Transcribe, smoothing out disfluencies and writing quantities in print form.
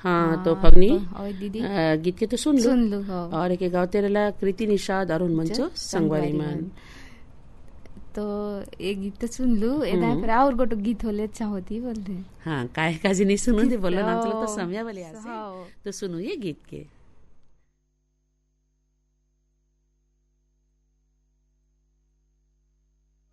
हाँ तो फगनी और दीदी गीत के तो सुन लू और एक गावते रहला कृति निषाद अरुण मंचो संगवारी मान। तो एक गीत तो सुन लू एदा फिर और गोटो गीत होले अच्छा होती बोलते। हाँ काहे काजी नहीं सुनो दे बोलो नाम चलो तो समय वाले आसे तो सुनो ये गीत के।